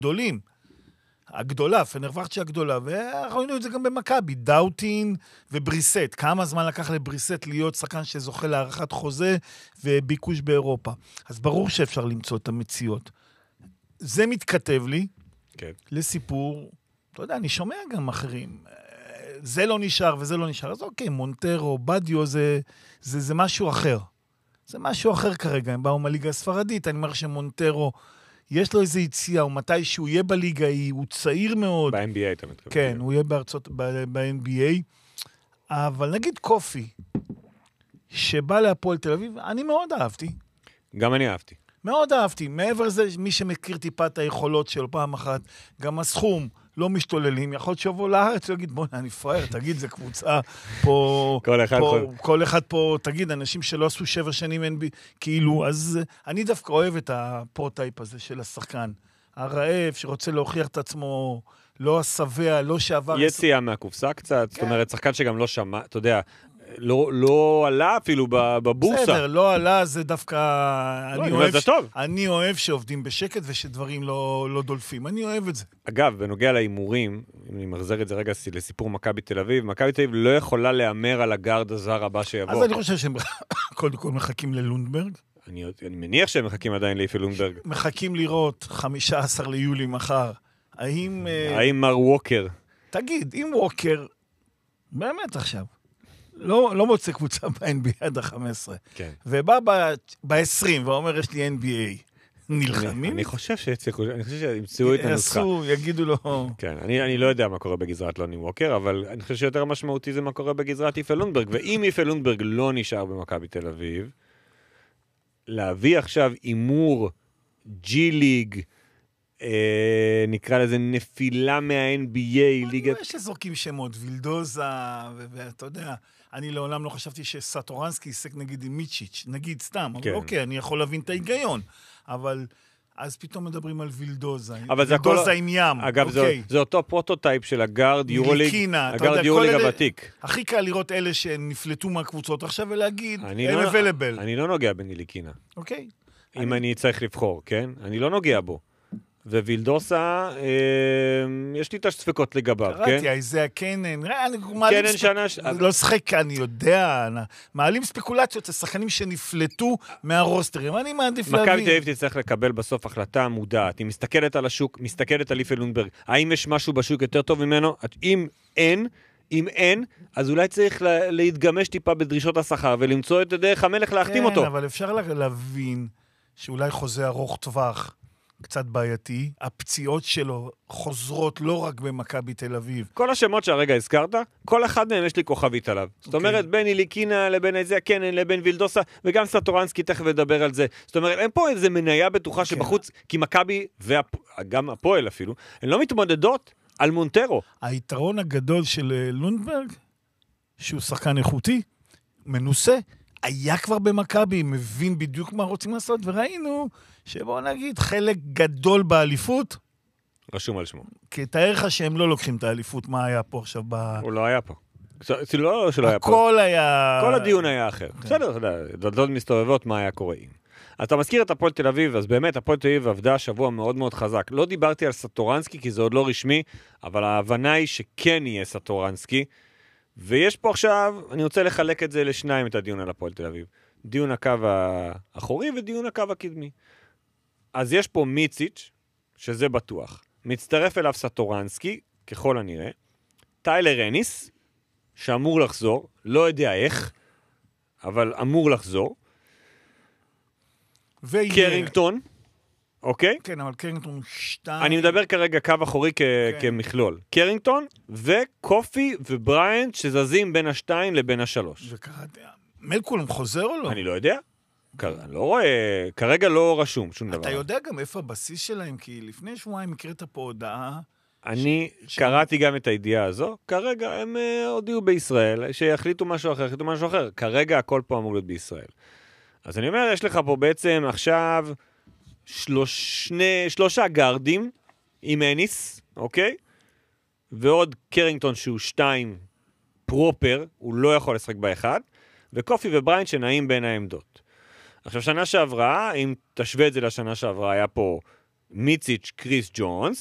גדולים. הגדולה, פנרבחצ'ה הגדולה, וראינו את זה גם במכבי, דאוטין ובריסט. כמה זמן לקח לבריסט להיות שחקן שזוכה להערכת חוזה וביקוש באירופה. אז ברור שאפשר למצוא את המציאות. זה מתכתב לי לסיפור, אתה יודע, אני שומע גם אחרים, זה לא נשאר וזה לא נשאר, אז אוקיי, מונטרו, בדיו, זה משהו אחר. זה משהו אחר כרגע, הם באו מהליגה הספרדית, אני אומר שמונטרו, יש לו איזו יציאה, או מתי שהוא יהיה בליגה ההיא, הוא צעיר מאוד. ב-NBA אתה מתכוון. כן, הוא יהיה ב-NBA, אבל נגיד קופי, שבא להפועל תל אביב, אני מאוד אהבתי. גם אני אהבתי. מאוד אהבתי. מעבר לזה, מי שמכיר טיפה את היכולות שלו פעם אחת, גם הסכום לא משתוללים, יכול להיות שיבוא לארץ, הוא יגיד, בוא, אני פראייר, תגיד, זה קבוצה פה, כל אחד פה, תגיד, אנשים שלא עשו 7 שנים NBA, כאילו, אז אני דווקא אוהב את הפרוטייפ הזה של השחקן. הרעב שרוצה להוכיח את עצמו, לא השבע, לא שעבר... יציאה מהקופסה קצת, זאת אומרת, שחקן שגם לא שמע, אתה יודע, לא עלה אפילו בבורסה. בסדר, לא עלה, זה דווקא... אני אוהב שעובדים בשקט ושדברים לא דולפים. אני אוהב את זה. אגב, בנוגע להימורים, אם אני מחזר את זה רגע לסיפור מכבי תל אביב, מכבי תל אביב לא יכולה לאמר על הגארד הזר הבא שיבוא. אז אני חושב שהם קודם כל מחכים ללונדברג. אני מניח שהם מחכים עדיין לאיפה לונדברג. מחכים לראות 15 ליולי מחר. האם מר ווקר? תגיד, אם ווקר, באמת עכשיו, לא מוצא קבוצה ב-NBA עד ה-15. כן. ובא ב-20 ואומר, יש לי NBA. נלחמים? אני חושב שימצאו את הנוסחה. יעשו, יגידו לו... כן, אני לא יודע מה קורה בגזרת לוני ווקר, אבל אני חושב שיותר משמעותי זה מה קורה בגזרת איפה לונדברג. ואם איפה לונדברג לא נשאר במכבי תל אביב, להביא עכשיו אימור ג'י-ליג, נקרא לזה נפילה מה-NBA, ליגה... יש לזורקים שמות, וילדוזה, ואתה יודע, אני לעולם לא חשבתי שסטורנסקי עסק נגיד עם מיצ'יץ', נגיד סתם, אבל אוקיי, אני יכול להבין את ההיגיון, אבל אז פתאום מדברים על וילדוזה, וילדוזה עם ים. אגב, זה אותו פרוטוטייפ של הגארד יורוליג, הגארד יורוליג הוותיק. הכי קל לראות אלה שנפלטו מהקבוצות עכשיו ולהגיד, הם available. אני לא נוגע בניליקינה. אוקיי. אם אני צריך לבחור, כן? אני לא נוגע בו. ווילדוסה, יש לי את הספקות לגביו, כן? קראתי, איזה הקנן, קנן שנה... לא שחק, אני יודע, מעלים ספקולציות, זה שחקנים שנפלטו מהרוסטרים, אני מעדיף להבין. מכבי תל אביב תצטרך לקבל בסוף החלטה מודעת, היא מסתכלת על השוק, מסתכלת על איפה לונדברג, האם יש משהו בשוק יותר טוב ממנו? אם אין, אז אולי צריך להתגמש טיפה בדרישות השכר, ולמצוא את דרך המלך להחתים אותו. כן, אבל אפשר להבין שאולי חוזה ארוך טווח, קצת בעייתי, הפציעות שלו חוזרות לא רק במכבי תל אביב. כל השמות שהרגע הזכרת, כל אחד מהם יש לי כוכבית עליו. זאת אומרת, בין איליקינה לבין איזה הקנן, לבין וילדוסה, וגם סטורנסקי תכף לדבר על זה. זאת אומרת, אין פה איזה מניה בטוחה שבחוץ, כי מכבי, וגם הפועל אפילו, הן לא מתמודדות על מונטרו. היתרון הגדול של לונדברג, שהוא שחקן איכותי, מנוסה, היה כבר במכבי, מבין בדיוק מה רוצים לעשות, וראינו שבוא נגיד, חלק גדול באליפות, רשום על שמו. כי תאר לך שהם לא לוקחים את האליפות, מה היה פה עכשיו הוא לא היה פה. לא שלא היה פה. הכל היה... כל הדיון היה אחר. בסדר, אתה יודע, דלתות מסתובבות מה היה קורה. אתה מזכיר את הפועל תל אביב, אז באמת הפועל תל אביב עבדה שבוע מאוד מאוד חזק. לא דיברתי על סטורנסקי, כי זה עוד לא רשמי, אבל ההבנה היא שכן יהיה סטורנסקי, ויש פה עכשיו, אני רוצה לחלק את זה לשניים, את הדיון על הפועל תל אביב. דיון הקו האחורי ודיון הקו הקדמי. אז יש פה מיציץ', שזה בטוח. מצטרף אליו סטורנסקי, ככל הנראה. טיילר אניס, שאמור לחזור, לא יודע איך, אבל אמור לחזור. קרינגטון, אוקיי? כן, אבל קרינגטון 2... אני מדבר כרגע קו אחורי כמכלול. קרינגטון וקופי ובריינט שזזים בין השתיים לבין השלוש. וקראתי, מלקולם חוזר או לא? אני לא יודע. אני לא רואה, כרגע לא רשום שום דבר. אתה יודע גם איפה הבסיס שלהם? כי לפני שבועיים הקראת פה הודעה... אני קראתי גם את הידיעה הזו. כרגע הם הודיעו בישראל, שיחליטו משהו אחר, כרגע הכל פה אמור להיות בישראל. אז אני אומר, יש לך פה בעצם עכשיו 3 גארדים עם אניס, אוקיי? ועוד קרינגטון שהוא 2 פרופר, הוא לא יכול לשחק באחד, וקופי ובריינט שנעים בין העמדות. עכשיו, שנה שעברה, אם תשווה את זה לשנה שעברה, היה פה מיציץ', קריס ג'ונס,